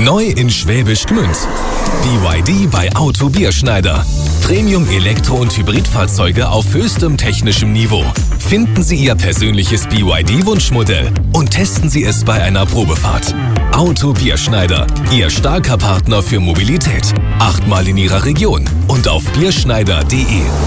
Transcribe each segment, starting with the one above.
Neu in Schwäbisch Gmünd. BYD bei Auto Bierschneider. Premium Elektro- und Hybridfahrzeuge auf höchstem technischem Niveau. Finden Sie Ihr persönliches BYD-Wunschmodell und testen Sie es bei einer Probefahrt. Auto Bierschneider, Ihr starker Partner für Mobilität. 8-mal in Ihrer Region und auf bierschneider.de.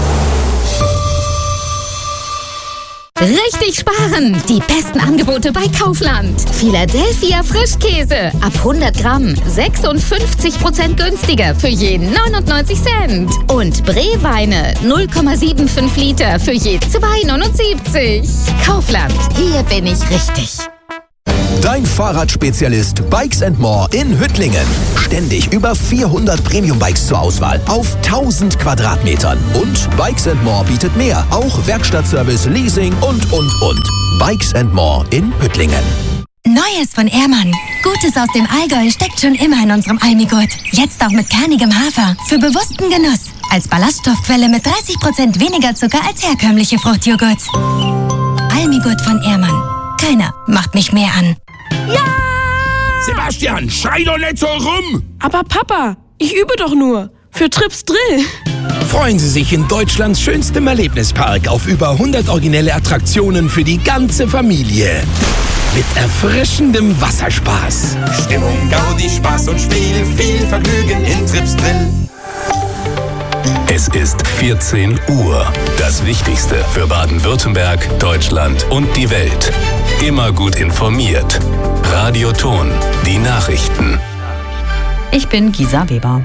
Richtig sparen! Die besten Angebote bei Kaufland. Philadelphia Frischkäse. Ab 100 Gramm 56% günstiger für je 99 Cent. Und Bree-Weine 0,75 Liter für je 2,79. Kaufland. Hier bin ich richtig. Dein Fahrradspezialist Bikes & More in Hüttlingen. Ständig über 400 Premium-Bikes zur Auswahl auf 1000 Quadratmetern. Und Bikes & More bietet mehr, auch Werkstattservice, Leasing und. Bikes & More in Hüttlingen. Neues von Ehrmann. Gutes aus dem Allgäu steckt schon immer in unserem Almigurt. Jetzt auch mit kernigem Hafer. Für bewussten Genuss. Als Ballaststoffquelle mit 30% weniger Zucker als herkömmliche Fruchtjoghurt. Almigurt von Ehrmann. Keiner macht mich mehr an. Ja! Sebastian, schrei doch nicht so rum! Aber Papa, ich übe doch nur. Für Trips Drill. Freuen Sie sich in Deutschlands schönstem Erlebnispark auf über 100 originelle Attraktionen für die ganze Familie. Mit erfrischendem Wasserspaß. Stimmung, Gaudi, Spaß und Spiel, viel Vergnügen in Trips Drill. Es ist 14 Uhr. Das Wichtigste für Baden-Württemberg, Deutschland und die Welt. Immer gut informiert. Radio Ton, die Nachrichten. Ich bin Gisa Weber.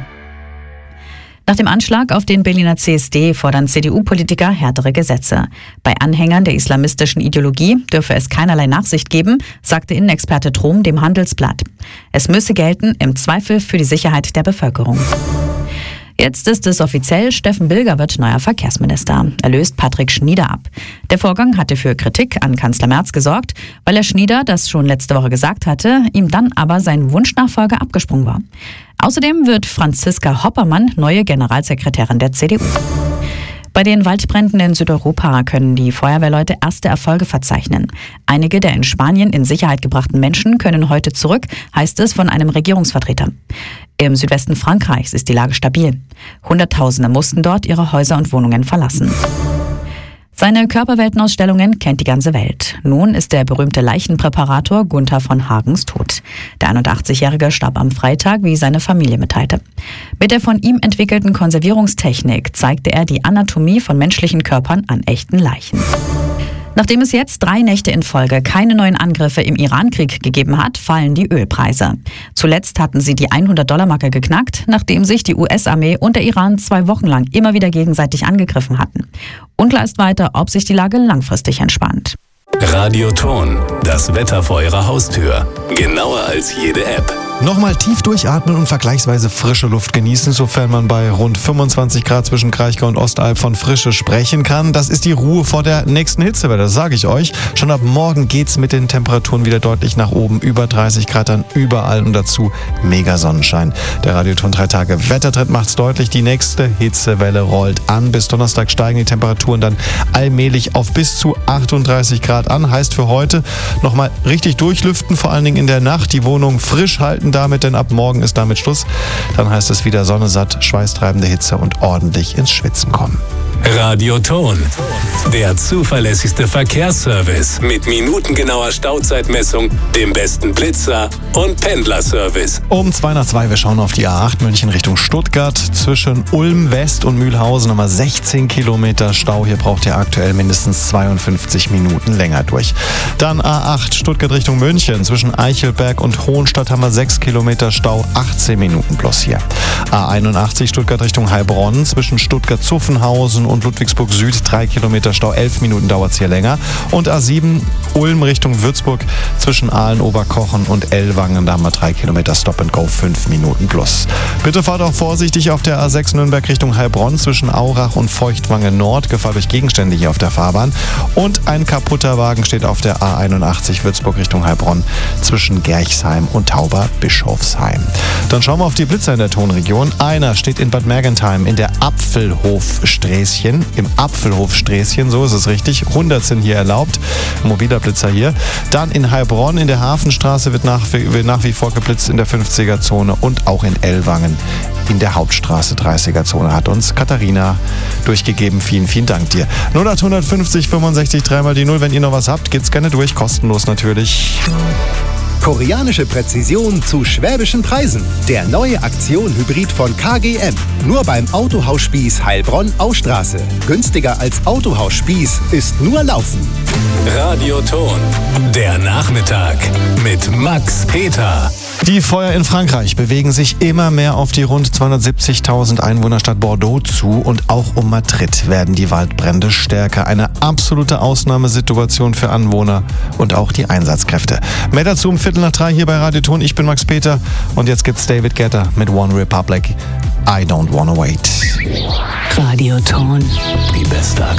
Nach dem Anschlag auf den Berliner CSD fordern CDU-Politiker härtere Gesetze. Bei Anhängern der islamistischen Ideologie dürfe es keinerlei Nachsicht geben, sagte Innenexperte Trom dem Handelsblatt. Es müsse gelten, im Zweifel für die Sicherheit der Bevölkerung. Jetzt ist es offiziell, Steffen Bilger wird neuer Verkehrsminister. Er löst Patrick Schnieder ab. Der Vorgang hatte für Kritik an Kanzler Merz gesorgt, weil er Schnieder das schon letzte Woche gesagt hatte, ihm dann aber sein Wunschnachfolger abgesprungen war. Außerdem wird Franziska Hoppermann neue Generalsekretärin der CDU. Bei den Waldbränden in Südeuropa können die Feuerwehrleute erste Erfolge verzeichnen. Einige der in Spanien in Sicherheit gebrachten Menschen können heute zurück, heißt es von einem Regierungsvertreter. Im Südwesten Frankreichs ist die Lage stabil. Hunderttausende mussten dort ihre Häuser und Wohnungen verlassen. Seine Körperweltenausstellungen kennt die ganze Welt. Nun ist der berühmte Leichenpräparator Gunther von Hagens tot. Der 81-Jährige starb am Freitag, wie seine Familie mitteilte. Mit der von ihm entwickelten Konservierungstechnik zeigte er die Anatomie von menschlichen Körpern an echten Leichen. Nachdem es jetzt 3 Nächte in Folge keine neuen Angriffe im Iran-Krieg gegeben hat, fallen die Ölpreise. Zuletzt hatten sie die $100-Marke geknackt, nachdem sich die US-Armee und der Iran 2 Wochen lang immer wieder gegenseitig angegriffen hatten. Unklar ist weiter, ob sich die Lage langfristig entspannt. Radio Ton, das Wetter vor Ihrer Haustür. Genauer als jede App. Nochmal tief durchatmen und vergleichsweise frische Luft genießen, sofern man bei rund 25 Grad zwischen Kraichgau und Ostalb von Frische sprechen kann. Das ist die Ruhe vor der nächsten Hitzewelle, das sage ich euch. Schon ab morgen geht's mit den Temperaturen wieder deutlich nach oben. Über 30 Grad dann überall und dazu mega Sonnenschein. Der Radioton 3 Tage Wettertrend macht's deutlich. Die nächste Hitzewelle rollt an. Bis Donnerstag steigen die Temperaturen dann allmählich auf bis zu 38 Grad an. Heißt für heute nochmal richtig durchlüften, vor allen Dingen in der Nacht. Die Wohnung frisch halten damit, denn ab morgen ist damit Schluss. Dann heißt es wieder Sonne satt, schweißtreibende Hitze und ordentlich ins Schwitzen kommen. Radio Ton, der zuverlässigste Verkehrsservice mit minutengenauer Stauzeitmessung, dem besten Blitzer und Pendlerservice. Um 2:02, wir schauen auf die A8 München Richtung Stuttgart. Zwischen Ulm West und Mühlhausen nochmal 16 Kilometer Stau. Hier braucht ihr aktuell mindestens 52 Minuten länger durch. Dann A8 Stuttgart Richtung München. Zwischen Eichelberg und Hohenstadt haben wir 6 Kilometer Stau, 18 Minuten plus hier. A81 Stuttgart Richtung Heilbronn. Zwischen Stuttgart-Zuffenhausen und Ludwigsburg Süd 3 Kilometer Stau, 11 Minuten dauert es hier länger. Und A7 Ulm Richtung Würzburg zwischen Aalen-Oberkochen und Ellwangen, da haben wir 3 Kilometer Stop and Go, 5 Minuten plus. Bitte fahrt auch vorsichtig auf der A6 Nürnberg Richtung Heilbronn zwischen Aurach und Feuchtwangen Nord, Gefahr durch Gegenstände hier auf der Fahrbahn. Und ein kaputter Wagen steht auf der A81 Würzburg Richtung Heilbronn zwischen Gerchsheim und Tauber-Bischofsheim. Dann schauen wir auf die Blitzer in der Tonregion. Einer steht in Bad Mergentheim in der Apfelhof-Sträßchen Sträßchen, im Apfelhof-Sträßchen, so ist es richtig. 100 sind hier erlaubt. Mobiler Blitzer hier. Dann in Heilbronn in der Hafenstraße wird nach wie vor geblitzt in der 50er-Zone und auch in Ellwangen in der Hauptstraße 30er-Zone hat uns Katharina durchgegeben. Vielen, vielen Dank dir. 0850 65 3 die 0. Wenn ihr noch was habt, geht's gerne durch. Kostenlos natürlich. Koreanische Präzision zu schwäbischen Preisen. Der neue Aktion-Hybrid von KGM. Nur beim Autohaus Spieß Heilbronn-Austraße. Günstiger als Autohaus Spieß ist nur Laufen. Radioton. Der Nachmittag mit Max Peter. Die Feuer in Frankreich bewegen sich immer mehr auf die rund 270.000 Einwohnerstadt Bordeaux zu und auch um Madrid werden die Waldbrände stärker. Eine absolute Ausnahmesituation für Anwohner und auch die Einsatzkräfte. Mehr dazu um 2:45 hier bei Radioton. Ich bin Max Peter und jetzt gibt's David Guetta mit One Republic. I don't wanna wait. Radioton. Die beste